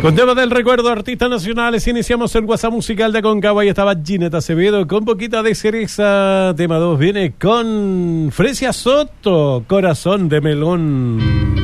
Con temas del recuerdo, artistas nacionales, iniciamos el WhatsApp musical de Aconcagua y estaba Ginette Acevedo con poquita de cereza. Tema 2 viene con Fresia Soto, Corazón de Melón.